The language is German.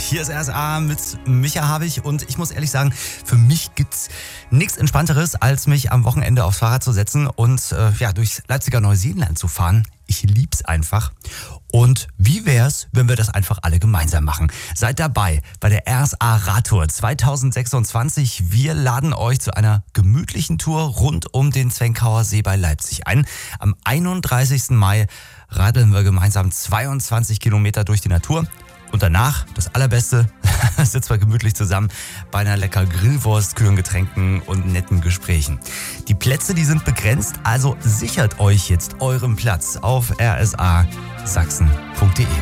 Hier ist RSA mit Micha Habich und ich muss ehrlich sagen, für mich gibt's nichts Entspannteres, als mich am Wochenende aufs Fahrrad zu setzen und durchs Leipziger Neuseeland zu fahren. Ich lieb's einfach. Und wie wär's, wenn wir das einfach alle gemeinsam machen? Seid dabei bei der RSA Radtour 2026. Wir laden euch zu einer gemütlichen Tour rund um den Zwenkauer See bei Leipzig ein. Am 31. Mai radeln wir gemeinsam 22 Kilometer durch die Natur. Und danach, das Allerbeste, sitzen wir gemütlich zusammen bei einer lecker Grillwurst, kühlen Getränken und netten Gesprächen. Die Plätze, die sind begrenzt, also sichert euch jetzt euren Platz auf rsasachsen.de.